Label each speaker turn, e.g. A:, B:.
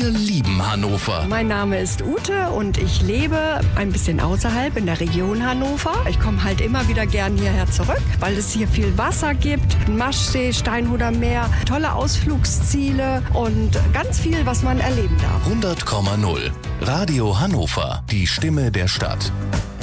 A: Alle lieben Hannover.
B: Mein Name ist Ute und ich lebe ein bisschen außerhalb in der Region Hannover. Ich komme halt immer wieder gern hierher zurück, weil es hier viel Wasser gibt. Maschsee, Steinhuder Meer, tolle Ausflugsziele und ganz viel, was man erleben darf.
A: 100,0 Radio Hannover, die Stimme der Stadt.